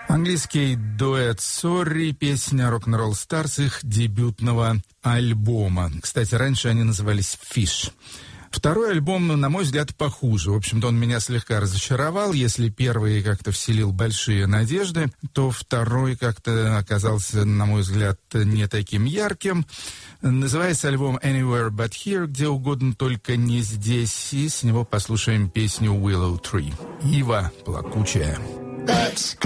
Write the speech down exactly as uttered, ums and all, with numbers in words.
Английский дуэт Sorry, песня Rock'n'Roll Stars их дебютного альбома. Кстати, раньше они назывались Fish. Второй альбом, на мой взгляд, похуже. В общем-то, он меня слегка разочаровал. Если первый как-то вселил большие надежды, то второй как-то оказался, на мой взгляд, не таким ярким. Называется альбом Anywhere But Here, где угодно, только не здесь. И с него послушаем песню Willow Tree. Ива плакучая.